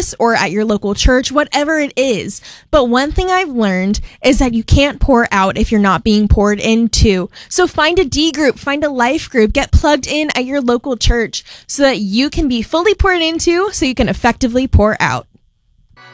office or at your local church, whatever it is. But one thing I've learned is that you can't pour out if you're not being poured into. So find a D group, find a life group, get plugged in at your local church so that you can be fully poured into so you can effectively pour out.